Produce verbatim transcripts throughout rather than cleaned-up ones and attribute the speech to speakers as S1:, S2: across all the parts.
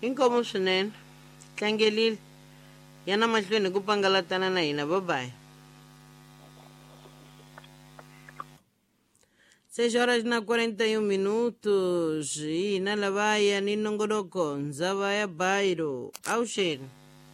S1: Inkomo swinene tlangelile yana mahlweni ku pangalatana na hina bye seis horas na quarenta e um minutos hina lavaya ni nongoloko ndzava ya Bairo auxeni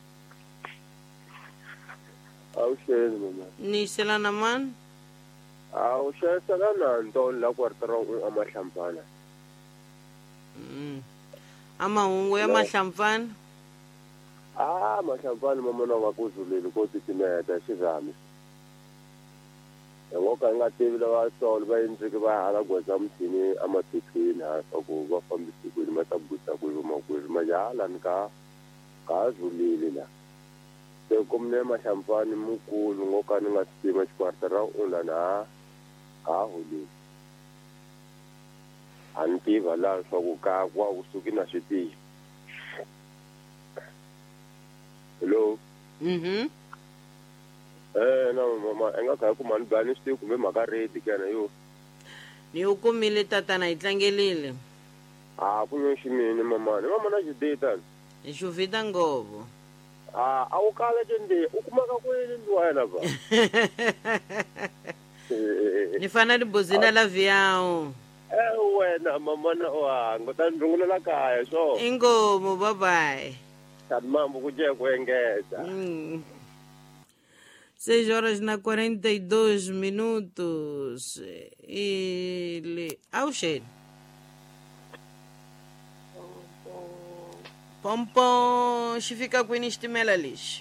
S2: Auxeni mama.
S1: ni selana man
S2: Awu xesela na ntoni la kwartara u amahlampana.
S1: mm. amahungu ya mahlampfana
S2: Ah mahlampana mama na va kuzulile ko titimeta xirami. Ngoka nga tivi lava solo va endleke va hala goza mthini amathikhini ha ku va fambisi ku mata buta ku ma ku ma yala nika ka zulile la. Se kumne mahlampana mukulu ngoka ni nga sima xikwartara ula na ha huli. Antiva la swa ku ka kwa usuki na switiyo. Hello.
S1: mhm
S2: Eh na mama enga ka ku mani bani switiyo kumbe maka ready kana yo.
S1: ni u kumile tatana itlangelile
S2: Ah ku yo ximini mama ni mama na xideta.
S1: i xuvita ngovo
S2: Ah awu kala jende u kumaka ku yini ndiwayela ba.
S1: ni fana libozina la viao
S2: Eh wena mama na wa ngota ndrungulela kaya so.
S1: ingomo bye bye
S2: Tamambo ku je ku engeza.
S1: Hum. seis horas na quarenta e dois minutos. Ele. Auxê. Pompom. Se fica com inestimela lixo.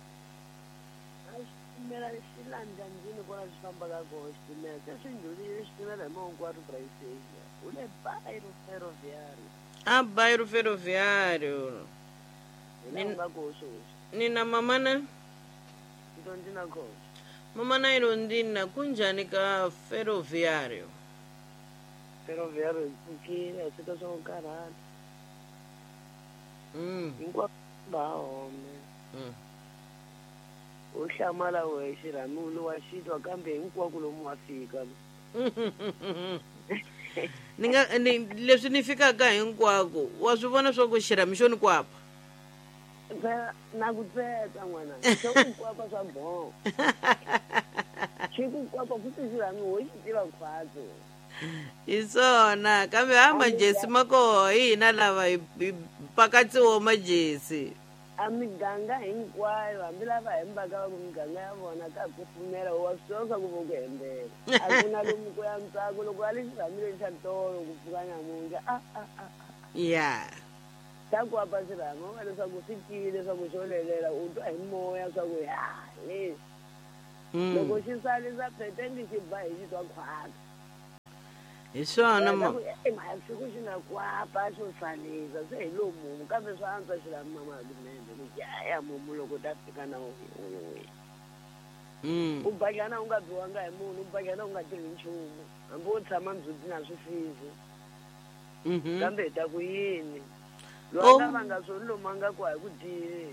S3: Isitimela silanda njini kona sifamba kako isitimela sesindlulile isitimela himonkwatu prayisenya ule Bairo ferroviário
S1: Ah, bairro ferroviário.
S3: ina ungakososi
S1: Nina mamana.
S3: into ndinakhona
S1: Mamana irondina kunjani ka ferroviário.
S3: ferroviário ipfukile asita swa ku karhala
S1: Hum.
S3: hinkwako ba home
S1: Hum.
S3: u hlamala wexe ramulu wa xitwa kambe hinkwako lomu wa fika
S1: Ni nga ni leswi ni fikaka hinkwako wa swi vona swa ku xirami xo ni kwapa
S3: na ku tseta n'wana xo ku kwapa swa boho xi ku kwapa futhi xirami ho xi tiva khwatso
S1: hi swona kambe ha majesi ma koho hi hina lava hi hi pakatsiwo majesi
S3: a miganga hinkwayo hambi lava hembaka va ku miganga ya vona ka ku pfumela wa swi tiva swa ku vo ku hembela a ku na lomu ku ya ntsako loko va le xirhamileni xa tolo ku pfuka nyamuntlha a a a
S1: ya
S3: xa kwapa xirhami va leswaku swi tiyile leswaku xo lelela u twa hi moya swa ku ya le loko xi salisa pretende xi ba hi xi twa khwata
S1: hi swona ma
S3: masiku xi nga kwapa xo salisa se hi lomumu kambe swa antswa xi lami mamalimende ku jaya mumu loko ta fika na
S1: Mm.
S3: u badyana u nga biwanga hi munhu u badyana u nga tirhi nchumu hambi wo tshama ndzhuti na swifizi
S1: Mhm.
S3: kambe hi ta ku yini
S1: Oh.
S3: loyi nga vanga swoni lomu a nga ku hi ku dini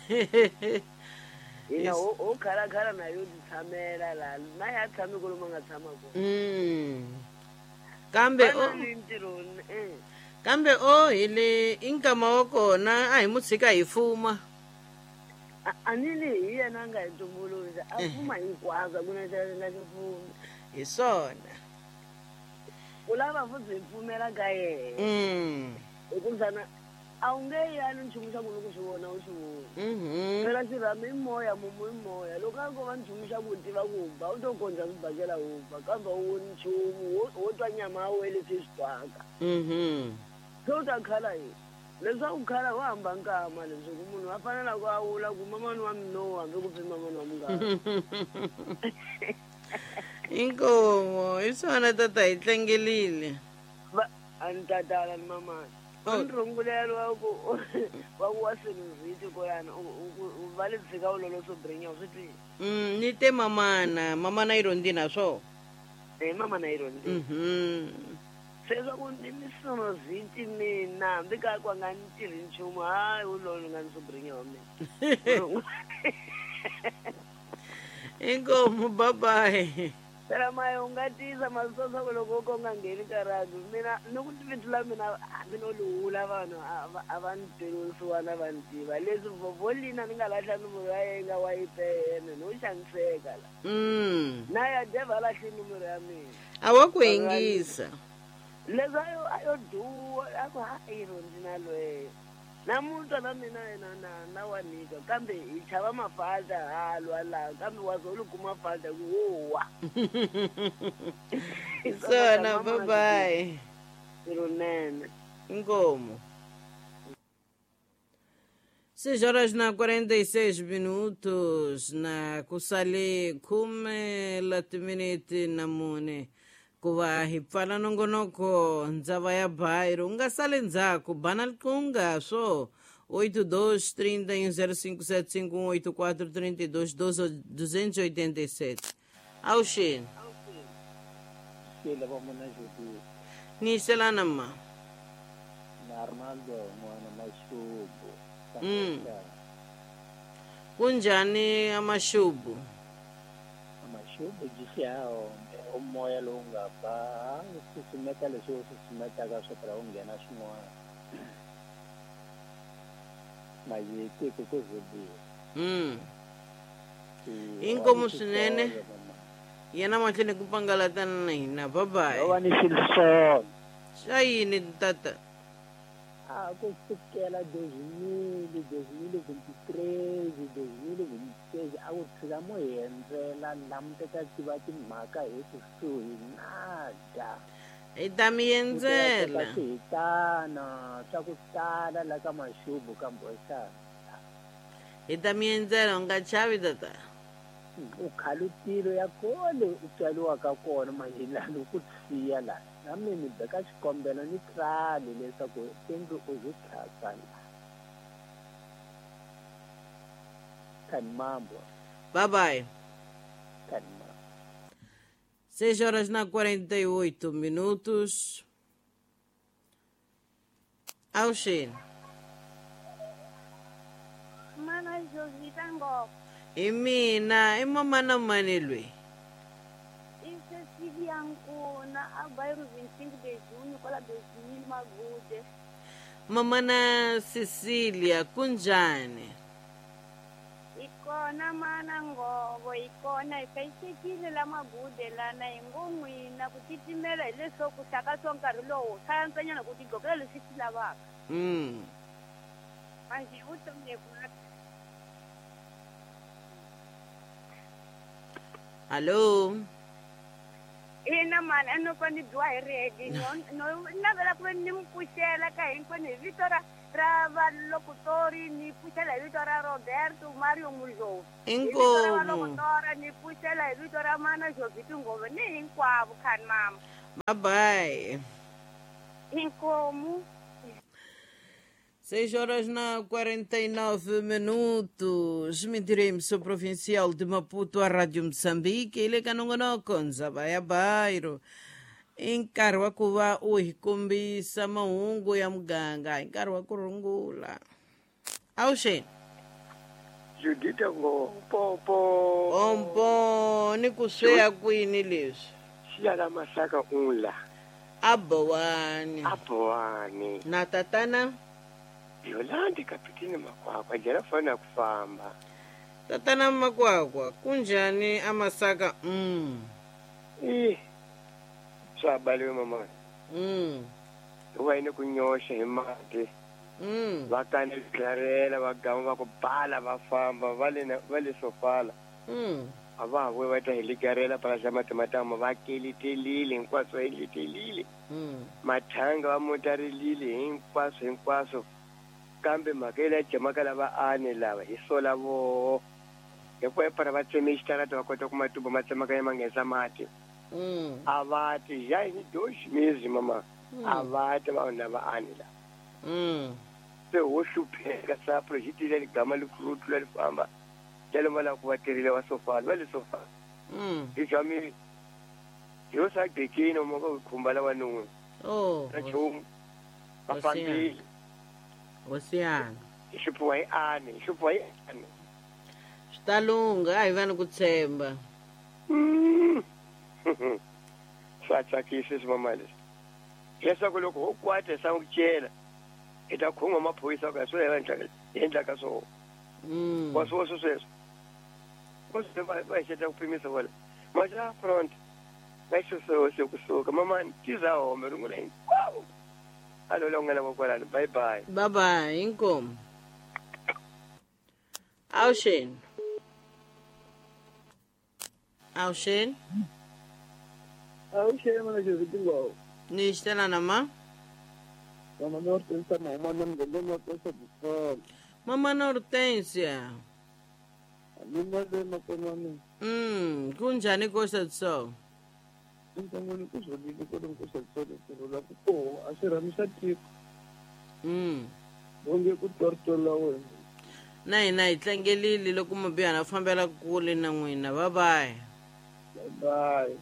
S3: hina
S1: Yes.
S3: ho ho khalakhala na yo titshamela la na ya tshami ku lomu a nga tshama kona
S1: Mm. kambe o
S3: ni ntirhoni eh
S1: kambe o hi le i nkama wa kona a hi mu tshika hi fuma
S3: A- a ni le hi yena a nga hi tumbuluxa a fuma hinkwaswo ku na xa na xifumi
S1: hi swona
S3: u lava futhi hi pfumela ka yena
S1: Mm.
S3: hikuva a wu nge yali nchumu xa ku loko xi vona u xi vona
S1: Mhm.
S3: phela xirhami i moya mumu i moya loko a ko va nchumu xa ku tiva ku ba u to kondza swi bakela u ba kambe u voni nchumu wo- wo twa nyama ya wele se swi twaka
S1: Mhm.
S3: se u ta khala yini leswaku khala wa hamba nkama leswaku munhu a fanelaka a vula ku mamani wa minowu hambi ku pfi mamani wa mungava
S1: inkomo hi swona tata hi tlangelile
S3: va a ni ta tala ni mamani
S1: Oh.
S3: ni rungulelo wa ku wa ku wa sinuziti ko yana u- u- u- va le tshika u loloso brinya u swi twi
S1: Mm, ni te mamana mamana irondina swo
S3: eh mama na irondi
S1: Mhm.
S3: sezwa ku ni misinuziti mina hambi ka ku a nga ni tirhi nchumu hayi u lolo nga ni sobrinya wa mina
S1: inkomo bye bye
S3: phela maye ungatiza masosa kuloko kongangeni karatu mina nokuthi vitula mina minoluhula vanhu avanitelisiwana vantiva leswi vovolina ni nga lahla numero ya yenga wa yipene no xaniseka la
S1: mm
S3: na ya deva lahli numero ya mina
S1: a wa ku yingisa
S3: leswi ayo ayo duwa aku hayi rondina loye namuntlha na mina yena na na wa nika kambe hi chava mafalda halwa laha kambe wazolu kuma falda ku huwa
S1: sona bye bye
S3: Ironene.
S1: Ingomo. seis horas na quarenta e seis minutos na kusale khume la timiniti na mune ku va hi pfala nongonoko ndzava ya Bairo u nga sale ndzhaku bana liqunga swo oito dois trinta e um zero cinco sete cinco um oito quatro trinta e dois doze duzentos e oitenta e sete auxin
S4: Sila pa muna juti
S1: ni selana ma
S4: na Arnaldo mwana mashubu.
S1: Mm. Kunjani amashubu?
S4: Amashubu jisiao umoya lowu nga ba susumeta leswi u susumetaka swo tala u nghena swin'wana mayeki ku ku zubiwa
S1: Mm. Inkomu swinene yena mahlweni ku pangalatana na hina bye bye.
S4: wa ni xilsona
S1: Xa yini tata?
S4: a ku sukela dois mil, dois mil e vinte e três, dois mil e vinte e seis a ku tshika mo hendzela lamu teka tiva timhaka hi kusuhi nada
S1: Hi ta mi endzela.
S4: swihitana swa ku tala la ka maxubu ka Mboxana
S1: Hi ta mi endzela u nga chavi tata.
S4: u khalutilo ya kole u tswaliwaka kona mahilani ku siya la na mina ni beka xikombelo ni tsali leswaku tindlu u zi tlhasa la kanimambo
S1: Bye bye.
S4: kanimambo
S1: seis horas na quarenta e oito minutos. Auxin.
S5: Mana Josita ngopfu.
S1: Hi mina i mamana mani lweyi.
S5: I Cecilia Nkuna a Bairo vinte e cinco de junho kwala dois mil Magude.
S1: Mamana Cecilia kunjani?
S5: Ikona mana ngovo ikona ikayisekile la Magude lana hi ngo n'wina ku titimela hi leswo ku hlaka swo nkarhi lowu hlantsanyana ku tigokela leswi swi lavaka.
S1: Mm.
S5: Manje i vutomi lebyi
S1: Hello.
S5: ina mani a no ni dwa hi redi no navela ku ve ni mi pfuxela ka hinkwenu hi vito ra ra valokutori ni pfuxela hi vito ra Roberto Mario Mulovu hi vito ra
S1: Inkomu.
S5: valokutora ni pfuxela hi vito ra mana Jovita Ngove ni hinkwavo khani mama
S1: Bye bye.
S5: inkomu
S1: seis horas na quarenta e nove minutos. Mentira, emissão provincial de Maputo, a Rádio Moçambique. Ele é canongonoco, Nzabaya Bairo. Nkarhi wa ku va u hi kombisa mahungu ya muganga hi nkarhi wa ku rungula. Auxeni.
S2: Judita ngompopo
S1: Ompo ni ku sweya kwini leswi?
S2: xiya la masaka unla
S1: A Bowani.
S2: abowane
S1: Na tatana?
S2: Yolandi kapitini Makwakwa jera fana kufamba
S1: Tatana Makwakwa, kunjani amasaka? Mm.
S2: eh swabaliwe mama
S1: Mm.
S2: wayini kunyosha hi mati
S1: Mm.
S2: vakane vikarela vagamu va ku bala va famba va le va le sofala
S1: Mm.
S2: a va vuye va ta helikarela pala xa matamatama va kelitelile hinkwaswo helitelile
S1: Mm.
S2: mathanga va motarilile hinkwaswo hinkwaswo kambe mhaka yela jamaka lava ane lava hi sola voho hikuva epara va tseme xitarata va kota ku matuba ma tsemaka ya mangenisa mati
S1: Mm.
S2: a va ti ya hi doxi mizi mama a va ti vanhu lava ane lava
S1: Mm.
S2: se ho hlupheka sa project ya ligama likulu tlula li famba jalo va lava ku va tirhile va sofala va le sofala
S1: Mm.
S2: hi jamile yo sa dekini mo ka khumba lava nun'we
S1: Oh,
S2: na chomu va fambile
S1: Osiana.
S2: hi xipfuwa hi ane hi xipfuwa hi ane
S1: Swi ta lunga a hi vani ku tshemba.
S2: Mm.
S6: Hmm. Swa tsakisa mama leswi. Leswaku loko ho kwata sa n'wi cela hi ta khunga maphorisa ka swo endla endla ka swona.
S1: Mm.
S6: Wa swo sweswo. Ko se va va xeta ku pimisa wala. Maja front. Va xo so so kusuka mama tiza home runguleni. Wow. Alo lo ngela kokwalani. Bye bye.
S1: Bye bye, inkomo. Awusheni. Awusheni.
S4: Awusheni mana nje zidingo.
S1: Ni xitela na ma?
S4: Mama Hortensia mama namngele makosa before.
S1: Mama Hortensia.
S4: Mina le makonani.
S1: Mm, kunjani kosa tso?
S4: Intangoni kuzolile kodwa nkosi tsolo la kupo asiramisha tiko.
S1: Mm.
S4: Bonge ku tortola wena.
S1: Na hina hi tlangelile loko mabihana a fambela kule na n'wina. Bye bye.
S4: Bye bye.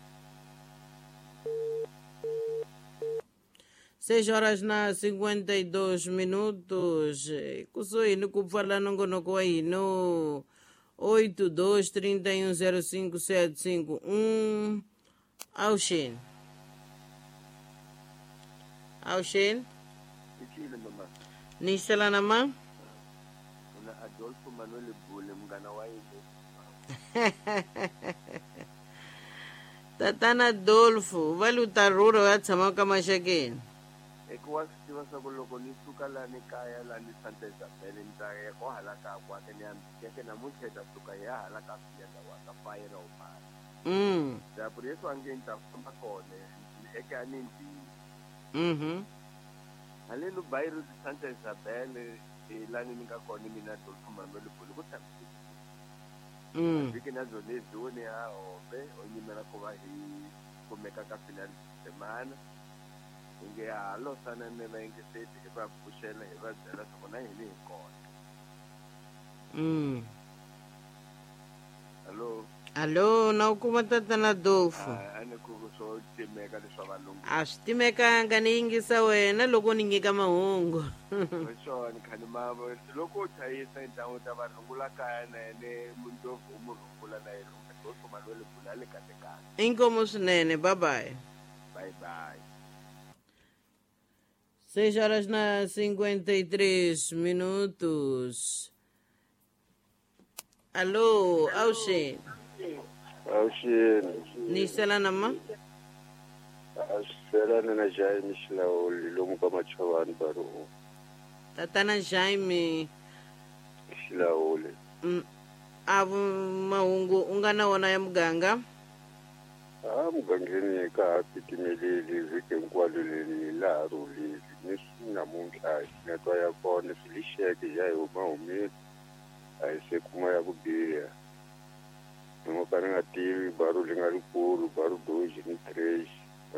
S1: seis horas na cinquenta e dois minutos. Kusuhi ni ku pfala nongonoko wa hina oito dois trinta e um zero cinco sete cinco um. Awusheni. Awusheni.
S2: Ichile mama.
S1: Ni xitela na ma?
S2: Una Adolfo Manuel Bule mngana wa yini.
S1: Tatana Adolfo, va lu ta rhurha u ya tshama ka Maxakeni.
S2: Eku wa swi tiva swa ku loko ni suka laha ni kaya laha ni Santa Isabel ni ta ya ko hala ka kwake ni yake namuntlha hi ta suka hi ya hala ka Fiyanda wa ka fayira u mali.
S1: Mm.
S2: Dapuri yesu ange ni ta famba kona eka ni ndzi.
S1: Mhm.
S2: Haleni bayiro di Santa Isabel laha ni nga kona mina Adolfo Manuel Bule ku tshamisile.
S1: Mm.
S2: Viki na zone zone ya hombe onyimela ku va hi kumeka ka final semana nge halo sana ne va ingeseti hi va pfuxela hi va byela swa kona hini hi kona.
S1: Mm.
S2: Hello.
S1: Allo, na u kuma tatana Adolfo.
S2: A ni ku swo timeka leswa valungu.
S1: A swi timekanga ni yingisa wena loko ni nyika mahungu.
S2: Swona khani mavo loko u thayisa ndhawu ta varhungula kaya na yene mundlovu u murhungula na yena Adolfo Manuel Bule ale katekani.
S1: Inkomo swinene, bye bye.
S2: Bye bye.
S1: seis horas na cinquenta e três minutos. Alô, Awusheni.
S2: Awusheni.
S1: Ni xitela na ma?
S2: Asela na Jaime Xilawuli lomu ka Machavani baro.
S1: Tatana Jaime.
S2: Xilawuli.
S1: Mm. A mahungu u nga na wona ya muganga?
S2: Ah mugangeni ka ha pitimeleli vhiki hinkwalo leri laha rhulile ni namuntlha na twa ya kona swilixeke ya hi huma humile a hi se kuma ya ku biha ni ngo ka ni nga tivi baro li nga rikulu baro doji ni trash